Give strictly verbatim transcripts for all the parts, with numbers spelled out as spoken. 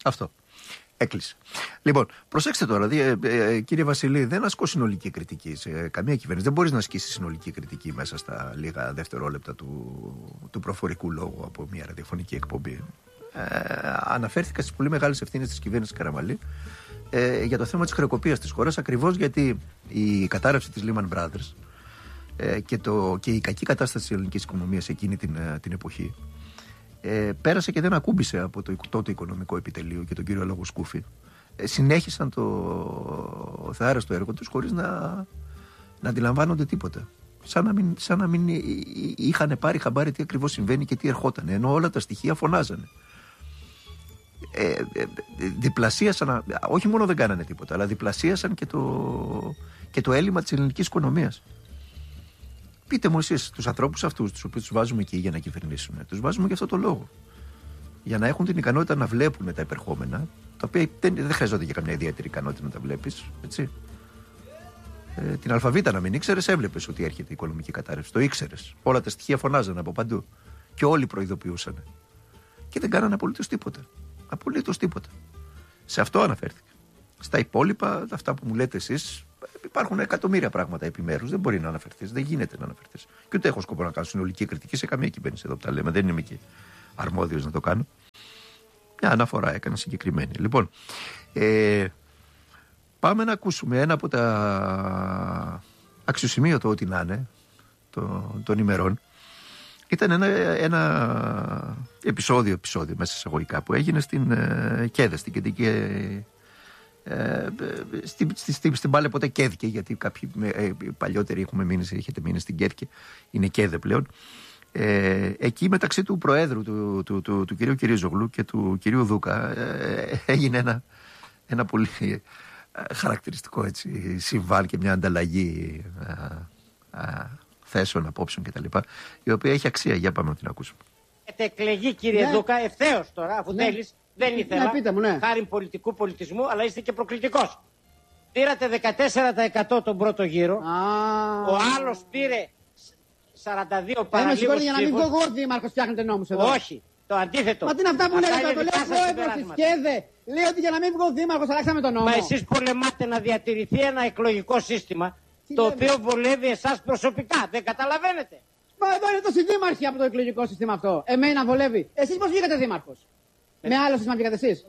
Αυτό. Έκλεισε. Λοιπόν, προσέξτε τώρα, δι, ε, ε, κύριε Βασιλή, δεν ασκώ συνολική κριτική σε καμία κυβέρνηση. Δεν μπορείς να ασκήσεις συνολική κριτική μέσα στα λίγα δευτερόλεπτα του, του προφορικού λόγου από μια ραδιοφωνική εκπομπή. Ε, αναφέρθηκα στις πολύ μεγάλες ευθύνες της κυβέρνησης Καραμανλή ε, για το θέμα της χρεοκοπίας της χώρας, ακριβώς γιατί η κατάρρευση της Lehman Brothers ε, και, το, και η κακή κατάσταση της ελληνικής οικονομίας εκείνη την, την εποχή ε, πέρασε και δεν ακούμπησε από το τότε οικονομικό επιτελείο και τον κύριο Λόγο Σκούφη. Ε, συνέχισαν το θεάρεστο έργο τους χωρίς να, να αντιλαμβάνονται τίποτα. Σαν να, μην, σαν να μην είχαν πάρει χαμπάρι τι ακριβώς συμβαίνει και τι ερχόταν, ενώ όλα τα στοιχεία φωνάζανε. Ε, ε, διπλασίασαν, όχι μόνο δεν κάνανε τίποτα, αλλά διπλασίασαν και το, και το έλλειμμα της ελληνικής οικονομίας. Πείτε μου εσείς, τους ανθρώπους αυτούς, τους οποίους τους βάζουμε εκεί για να κυβερνήσουν, τους βάζουμε για αυτό το λόγο. Για να έχουν την ικανότητα να βλέπουν τα επερχόμενα, τα οποία δεν, δεν χρειάζονται για καμιά ιδιαίτερη ικανότητα να τα βλέπεις, έτσι. Ε, την αλφαβήτα να μην ήξερες, έβλεπες ότι έρχεται η οικονομική κατάρρευση. Το ήξερες. Όλα τα στοιχεία φωνάζανε από παντού. Και όλοι προειδοποιούσαν. Και δεν κάνανε απολύτως τίποτα. Απολύτως τίποτα. Σε αυτό αναφέρθηκα. Στα υπόλοιπα, αυτά που μου λέτε εσείς, υπάρχουν εκατομμύρια πράγματα επιμέρους. Δεν μπορεί να αναφερθείς. Δεν γίνεται να αναφερθείς. Και ούτε έχω σκοπό να κάνω συνολική κριτική σε καμία κυβέρνηση εδώ που τα λέμε. Δεν είμαι και αρμόδιος να το κάνω. Μια αναφορά έκανα συγκεκριμένη. Λοιπόν, ε, πάμε να ακούσουμε ένα από τα αξιοσημείωτα ό,τι να είναι το, των ημερών. Ήταν ένα, ένα επεισόδιο, επεισόδιο μέσα εισαγωγικά που έγινε στην ε, Κέδε, στην κεντρική. Ε, ε, στην, στην, στην, στην πάλε ποτέ Κέδκε, γιατί κάποιοι ε, παλιότεροι έχουμε μείνει, έχετε μείνει στην Κέρκε, είναι Κέδε πλέον. Ε, εκεί μεταξύ του Προέδρου του, του, του, του κυρίου Κυρίζογλου και του κυρίου Δούκα ε, έγινε ένα, ένα πολύ ε, χαρακτηριστικό έτσι, συμβάν και μια ανταλλαγή ε, ε, θέσεων, απόψεων κτλ. Η οποία έχει αξία. Για πάμε να την ακούσουμε. Έχετε εκλεγεί, κύριε ναι. Δούκα, ευθέως τώρα, αφού ναι. θέλεις, δεν ήθελα, ναι, μου, ναι. χάρη πολιτικού πολιτισμού, αλλά είστε και προκλητικός. Πήρατε δεκατέσσερα τοις εκατό τον πρώτο γύρο, ah. ο άλλος πήρε σαράντα δύο παραλίγους ψήφους. Για να μην βγω εγώ δήμαρχος φτιάχνετε νόμους εδώ. Όχι, το αντίθετο. Μα τι είναι αυτά που λέτε, το λέω πρόεδρος της ΚΕΔΕ. Λέει ότι για να μην βγω δήμαρχος αλλάξαμε τον νόμο. Μα εσείς πολεμάτε να διατηρηθεί ένα εκλογικό σύστημα τι το λέμε. οποίο βολεύει εσάς προσωπικά. Δεν καταλαβαίνετε. Μα εδώ είναι τόσοι δήμαρχοι από το εκλογικό σύστημα αυτό. Εμένα βολεύει. Εσείς πώς βγήκατε δήμαρχος. Ε. Με άλλο σύστημα βγήκατε εσείς.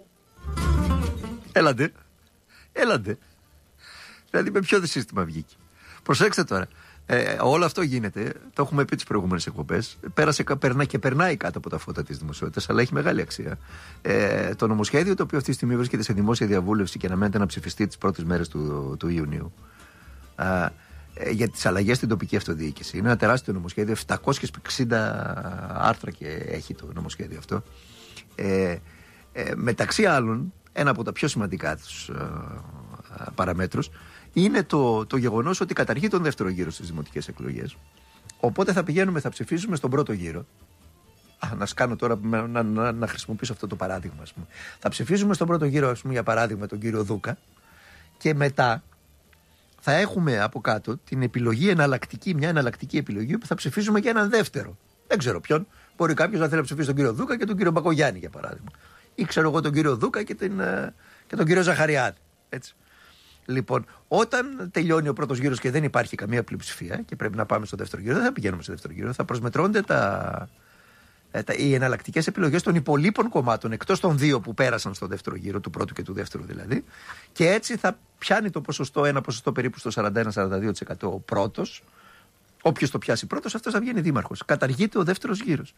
Έλατε. Έλατε. Δηλαδή με ποιο σύστημα βγήκε. Προσέξτε τώρα. Ε, όλο αυτό γίνεται, το έχουμε πει τις προηγούμενες εκπομπές. Πέρασε, περνά και περνάει κάτω από τα φώτα της δημοσιότητας, αλλά έχει μεγάλη αξία. Ε, το νομοσχέδιο, το οποίο αυτή τη στιγμή βρίσκεται σε δημόσια διαβούλευση και αναμένεται να ψηφιστεί τις πρώτες μέρες του, του Ιουνίου, α, ε, για τις αλλαγές στην τοπική αυτοδιοίκηση. Είναι ένα τεράστιο νομοσχέδιο, επτακόσια εξήντα άρθρα και έχει το νομοσχέδιο αυτό. Ε, ε, μεταξύ άλλων, ένα από τα πιο σημαντικά τους ε, ε, παραμέτρους είναι το, το γεγονός ότι καταργεί τον δεύτερο γύρο στις δημοτικές εκλογές. Οπότε θα πηγαίνουμε, θα ψηφίζουμε στον πρώτο γύρο. Α, να σκάνω τώρα, να, να, να χρησιμοποιήσω αυτό το παράδειγμα. Ας πούμε. Θα ψηφίζουμε στον πρώτο γύρο, ας πούμε, για παράδειγμα, τον κύριο Δούκα. Και μετά θα έχουμε από κάτω την επιλογή εναλλακτική, μια εναλλακτική επιλογή που θα ψηφίζουμε για έναν δεύτερο. Δεν ξέρω ποιον. Μπορεί κάποιος να θέλει να ψηφίσει τον κύριο Δούκα και τον κύριο Μπακογιάννη, για παράδειγμα. Ή ξέρω εγώ τον κύριο Δούκα και, την, και τον κύριο Ζαχαριάδη. Έτσι. Λοιπόν, όταν τελειώνει ο πρώτος γύρος και δεν υπάρχει καμία πλειοψηφία και πρέπει να πάμε στο δεύτερο γύρο, δεν θα πηγαίνουμε στο δεύτερο γύρο. Θα προσμετρώνται τα, τα, οι εναλλακτικές επιλογές των υπολείπων κομμάτων, εκτός των δύο που πέρασαν στο δεύτερο γύρο, του πρώτου και του δεύτερου δηλαδή. Και έτσι θα πιάνει το ποσοστό, ένα ποσοστό περίπου στο σαράντα ένα με σαράντα δύο τοις εκατό ο πρώτος. Όποιος το πιάσει πρώτος, αυτός θα βγαίνει δήμαρχος. Καταργείται ο δεύτερος γύρος.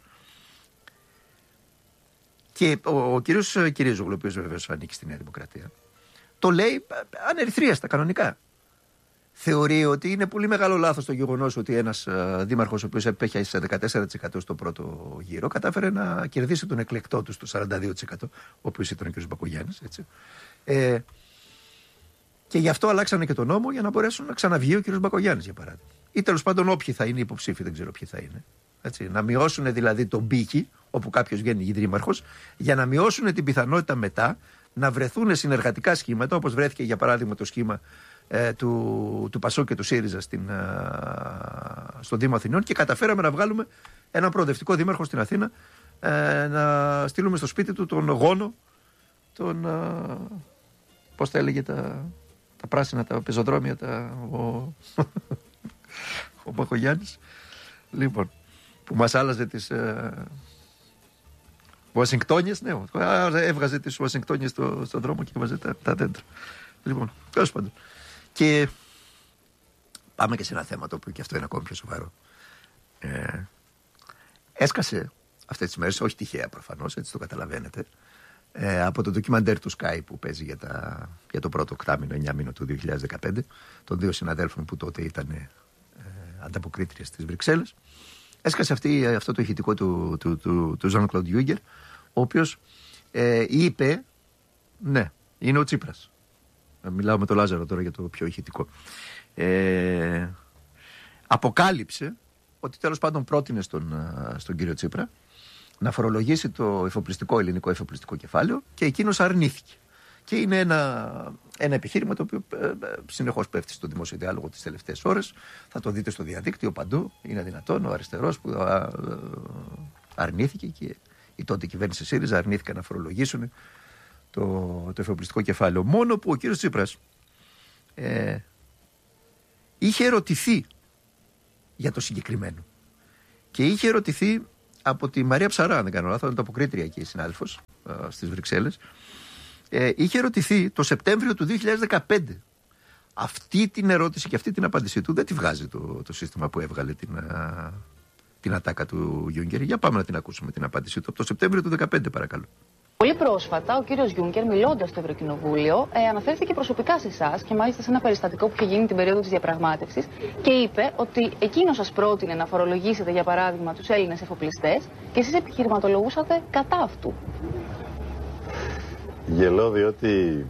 Και ο, ο κύριος Κυρίζογλου, ο οποίος βεβαίως ανήκει στη Νέα Δημοκρατία, το λέει ανερυθρίαστα κανονικά. Θεωρεί ότι είναι πολύ μεγάλο λάθος το γεγονός ότι ένας uh, δήμαρχος, ο οποίος επέχει σε δεκατέσσερα τοις εκατό στο πρώτο γύρο, κατάφερε να κερδίσει τον εκλεκτό του στο σαράντα δύο τοις εκατό, ο οποίος ήταν ο κ. Μπακογιάννης. Έτσι. Ε, και γι' αυτό αλλάξανε και τον νόμο για να μπορέσουν να ξαναβγεί ο κ. Μπακογιάννης, για παράδειγμα. Ή τέλος πάντων όποιοι θα είναι υποψήφοι, δεν ξέρω ποιοι θα είναι. Έτσι. Να μειώσουν δηλαδή τον πύχη, όπου κάποιος βγαίνει δήμαρχος, για να μειώσουν την πιθανότητα μετά να βρεθούν συνεργατικά σχήματα, όπως βρέθηκε για παράδειγμα το σχήμα ε, του, του Πασόκ και του ΣΥΡΙΖΑ στην, α, στον Δήμο Αθηνών, και καταφέραμε να βγάλουμε έναν προοδευτικό δήμαρχο στην Αθήνα, ε, να στείλουμε στο σπίτι του τον γόνο τον, πώς τα έλεγε, τα, τα πράσινα, τα πεζοδρόμια, τα, ο, ο Μπακογιάννης, λοιπόν, που μας άλλαζε τις ε, Ουασιγκτόνιες, ναι, έβγαζε τις Ουασιγκτόνιες στο, στον δρόμο και έβαζε τα, τα δέντρα. Λοιπόν, τέλος πάντων. Και πάμε και σε ένα θέμα το οποίο και αυτό είναι ακόμη πιο σοβαρό. Ε, έσκασε αυτές τις μέρες, όχι τυχαία προφανώς, έτσι το καταλαβαίνετε, ε, από το ντοκιμαντέρ του Sky που παίζει για, τα, για το πρώτο οκτάμηνο, εννιά μήνο του δύο χιλιάδες δεκαπέντε, των δύο συναδέλφων που τότε ήταν ε, ανταποκρίτριες στις Βρυξέλλες. Έσκασε αυτή, αυτό το ηχητικό του, του, του, του Jean-Claude Juncker, ο οποίος ε, είπε, ναι, είναι ο Τσίπρας. Μιλάω με τον Λάζαρο τώρα για το πιο ηχητικό. Ε, αποκάλυψε ότι τέλος πάντων πρότεινε στον, στον κύριο Τσίπρα να φορολογήσει το εφοπλιστικό, ελληνικό εφοπλιστικό κεφάλαιο, και εκείνος αρνήθηκε. Και είναι ένα, ένα επιχείρημα το οποίο ε, συνεχώς πέφτει στο δημόσιο διάλογο τις τελευταίες ώρες. Θα το δείτε στο διαδίκτυο παντού. Είναι δυνατόν ο αριστερός που α, α, αρνήθηκε, και η τότε κυβέρνηση ΣΥΡΙΖΑ αρνήθηκαν να φορολογήσουν το, το εφοπλιστικό κεφάλαιο. Μόνο που ο κύριος Τσίπρας ε, είχε ερωτηθεί για το συγκεκριμένο. Και είχε ερωτηθεί από τη Μαρία Ψαρά, αν δεν κάνω λάθος, είναι το αποκρίτρια εκεί, συνάδελφος στις Βρυξέλλες. Ε, είχε ερωτηθεί το Σεπτέμβριο του δύο χιλιάδες δεκαπέντε. Αυτή την ερώτηση και αυτή την απάντησή του δεν τη βγάζει το, το σύστημα που έβγαλε την, α, την ατάκα του Juncker. Για πάμε να την ακούσουμε την απάντησή του από το Σεπτέμβριο του δύο χιλιάδες δεκαπέντε, παρακαλώ. Πολύ πρόσφατα, ο κύριος Juncker, μιλώντας στο Ευρωκοινοβούλιο, ε, αναφέρθηκε προσωπικά σε εσάς και μάλιστα σε ένα περιστατικό που είχε γίνει την περίοδο της διαπραγμάτευσης, και είπε ότι εκείνος σας πρότεινε να φορολογήσετε, για παράδειγμα, τους Έλληνες εφοπλιστές, και εσείς επιχειρηματολογούσατε κατά αυτού. Γελώ διότι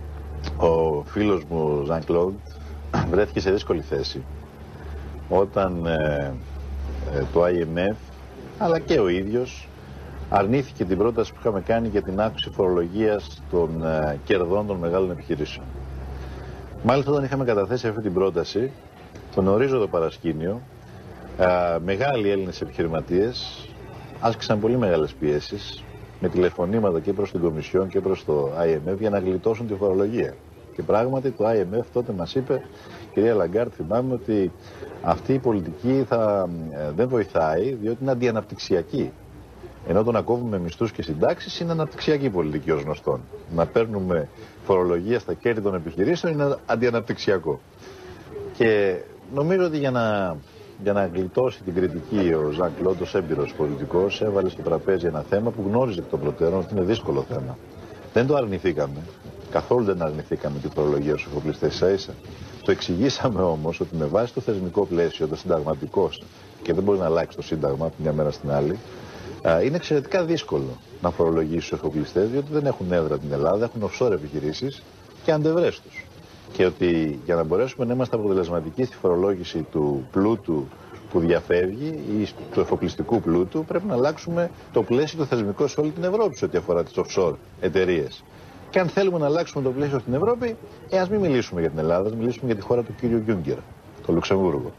ο φίλος μου Jean-Claude βρέθηκε σε δύσκολη θέση όταν ε, ε, το άι εμ εφ αλλά και ο ίδιος αρνήθηκε την πρόταση που είχαμε κάνει για την αύξηση φορολογίας των ε, κερδών των μεγάλων επιχειρήσεων. Μάλιστα, όταν είχαμε καταθέσει αυτή την πρόταση, τον ορίζοντα παρασκήνιο, ε, μεγάλοι Έλληνες επιχειρηματίες άσκησαν πολύ μεγάλες πιέσεις με τηλεφωνήματα και προς την Κομισιόν και προς το άι εμ εφ για να γλιτώσουν τη φορολογία. Και πράγματι το άι εμ εφ τότε μας είπε, κυρία Λαγκάρτ, θυμάμαι, ότι αυτή η πολιτική θα, ε, δεν βοηθάει, διότι είναι αντιαναπτυξιακή. Ενώ το να κόβουμε μισθούς και συντάξεις είναι αναπτυξιακή πολιτική ως γνωστόν. Να παίρνουμε φορολογία στα κέρδη των επιχειρήσεων είναι αντιαναπτυξιακό. Και νομίζω ότι για να, για να γλιτώσει την κριτική ο Jean-Claude, ως έμπειρος πολιτικός, έβαλε στο τραπέζι ένα θέμα που γνώριζε εκ των προτέρων ότι είναι δύσκολο θέμα. Δεν το αρνηθήκαμε. Καθόλου δεν αρνηθήκαμε την φορολογία στους εφοπλιστές ίσα-ίσα. Το εξηγήσαμε όμως ότι με βάση το θεσμικό πλαίσιο, το συνταγματικό, και δεν μπορεί να αλλάξει το σύνταγμα από μια μέρα στην άλλη, είναι εξαιρετικά δύσκολο να φορολογήσει τους εφοπλιστές, διότι δεν έχουν έδρα την Ελλάδα, έχουν offshore επιχειρήσεις και αντεβρές τους. Και ότι για να μπορέσουμε να είμαστε αποτελεσματικοί στη φορολόγηση του πλούτου που διαφεύγει ή του εφοπλιστικού πλούτου, πρέπει να αλλάξουμε το πλαίσιο το θεσμικό σε όλη την Ευρώπη σε ό,τι αφορά τις offshore εταιρείες. Και αν θέλουμε να αλλάξουμε το πλαίσιο στην Ευρώπη, ε, ας μην μιλήσουμε για την Ελλάδα, ας μιλήσουμε για τη χώρα του κύριου Juncker, το Λουξεμβούργο.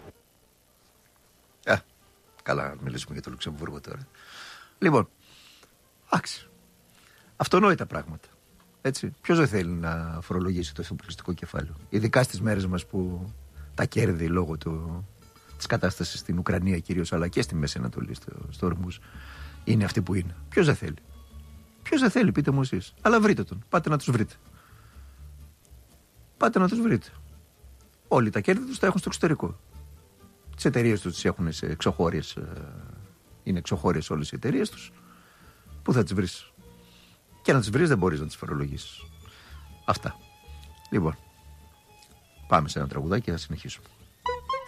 Α, καλά, να μιλήσουμε για το Λουξεμβούργο τώρα. Λοιπόν, άξι. Αυτονόητα πράγματα. Έτσι. Ποιος δεν θέλει να φορολογήσει το εφοπλιστικό κεφάλαιο, ειδικά στις μέρες μας που τα κέρδη λόγω του, της κατάστασης στην Ουκρανία κυρίως, αλλά και στη Μέση Ανατολή, στο, στο Ορμούζ, είναι αυτή που είναι. Ποιος δεν θέλει. Ποιος δεν θέλει, πείτε μου εσείς. Αλλά βρείτε τον. Πάτε να τους βρείτε. Πάτε να τους βρείτε. Όλοι τα κέρδη τους τα έχουν στο εξωτερικό. Τις εταιρείες τους τις έχουν σε εξωχώριες. Είναι εξωχώριες όλες οι εταιρείες τους. Πού θα τις βρεις? Και να τις βρεις δεν μπορείς να τις φορολογήσεις. Αυτά. Λοιπόν, πάμε σε ένα τραγουδάκι και θα συνεχίσουμε.